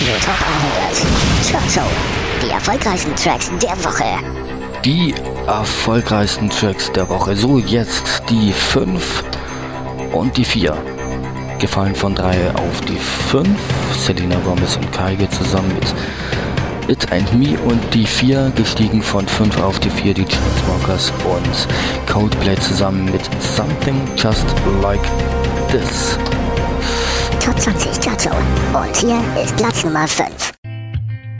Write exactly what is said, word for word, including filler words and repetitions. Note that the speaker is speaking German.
Radio Top hundert. Chart Show. Die erfolgreichsten Tracks der Woche. Die erfolgreichsten Tracks der Woche. So, jetzt die fünf und die vier. Gefallen von drei auf die fünf. Selena Gomez und Kygo zusammen mit It and Me. Und die vier gestiegen von fünf auf die vier. Die Chainsmokers und Coldplay zusammen mit Something Just Like This. Top zwanzig Chart Show. Und hier ist Platz Nummer fünf.